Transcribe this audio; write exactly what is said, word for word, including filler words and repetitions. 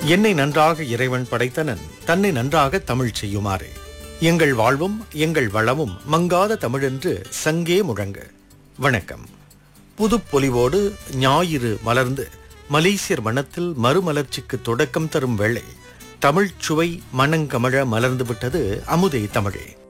என்னை நன்றாக இறைவன் படைத்தனன், தன்னை நன்றாக தமிழ் செய்யுமாறு. எங்கள் வாழ்வும் எங்கள் வளமும் மங்காத தமிழென்று சங்கே முழங்க. வணக்கம். புதுப்பொலிவோடு ஞாயிறு மலர்ந்து மலேசியர் மனத்தில் மறுமலர்ச்சிக்கு தொடக்கம் தரும் வேளை தமிழ்ச் சுவை மணங்கமழ மலர்ந்து விட்டது அமுதே தமிழே.